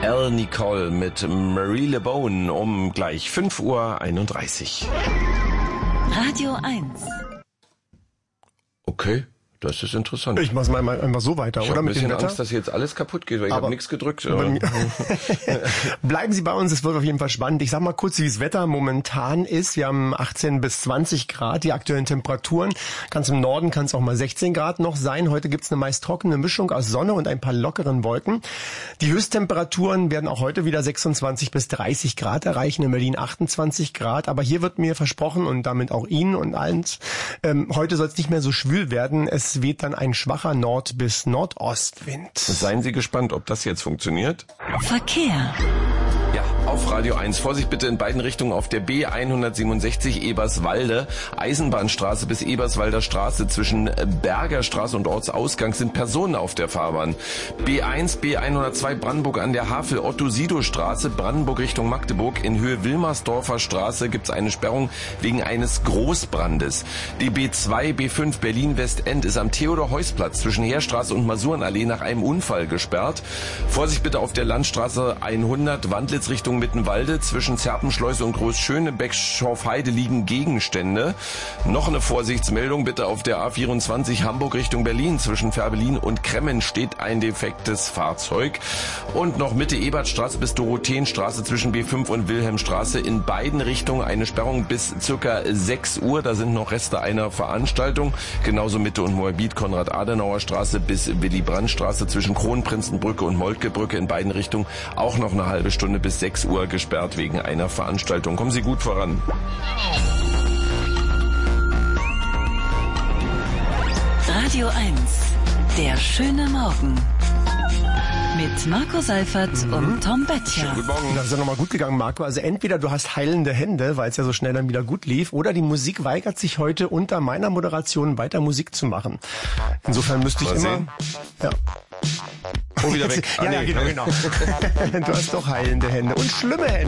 Elle Nicole mit Marie LeBone um gleich 5:31 Uhr. Radio 1. Okay. Das ist interessant. Ich mach's mal einfach so weiter, oder? Ich habe ein bisschen Angst, dass jetzt alles kaputt geht, weil ich habe nichts gedrückt. Bleiben Sie bei uns, es wird auf jeden Fall spannend. Ich sag mal kurz, wie das Wetter momentan ist. Wir haben 18 bis 20 Grad, die aktuellen Temperaturen. Ganz im Norden kann es auch mal 16 Grad noch sein. Heute gibt's eine meist trockene Mischung aus Sonne und ein paar lockeren Wolken. Die Höchsttemperaturen werden auch heute wieder 26 bis 30 Grad erreichen, in Berlin 28 Grad. Aber hier wird mir versprochen und damit auch Ihnen und allen, heute soll es nicht mehr so schwül werden. Es weht dann ein schwacher Nord- bis Nordostwind. Seien Sie gespannt, ob das jetzt funktioniert. Verkehr. Ja, auf Radio 1. Vorsicht bitte in beiden Richtungen auf der B167 Eberswalde. Eisenbahnstraße bis Eberswalder Straße zwischen Berger Straße und Ortsausgang sind Personen auf der Fahrbahn. B1, B102 Brandenburg an der Havel Otto-Sido-Straße, Brandenburg Richtung Magdeburg. In Höhe Wilmersdorfer Straße gibt es eine Sperrung wegen eines Großbrandes. Die B2, B5 Berlin-Westend ist am Theodor-Heuss-Platz zwischen Heerstraße und Masurenallee nach einem Unfall gesperrt. Vorsicht bitte auf der Landstraße 100 Wandlitz Richtung Mittenwalde. Zwischen Zerpenschleuse und Großschönebeck-Schorfheide liegen Gegenstände. Noch eine Vorsichtsmeldung bitte auf der A24 Hamburg Richtung Berlin. Zwischen Fährberlin und Kremmen steht ein defektes Fahrzeug. Und noch Mitte Ebertstraße bis Dorotheenstraße zwischen B5 und Wilhelmstraße. In beiden Richtungen eine Sperrung bis circa 6 Uhr. Da sind noch Reste einer Veranstaltung. Genauso Mitte und Moabit Konrad-Adenauer-Straße bis Willy-Brandt-Straße zwischen Kronprinzenbrücke und Moltke-Brücke in beiden Richtungen auch noch eine halbe Stunde bis 6 Uhr gesperrt wegen einer Veranstaltung. Kommen Sie gut voran. Radio 1. Der schöne Morgen. Mit Marco Seifert und Tom Böttcher. Guten Morgen. Das ist ja nochmal gut gegangen, Marco. Also entweder du hast heilende Hände, weil es ja so schnell dann wieder gut lief, oder die Musik weigert sich heute unter meiner Moderation weiter Musik zu machen. Insofern müsste ich mal immer... sehen. Ja. Oh, wieder weg. Ja, genau. Du hast doch heilende Hände und schlimme Hände.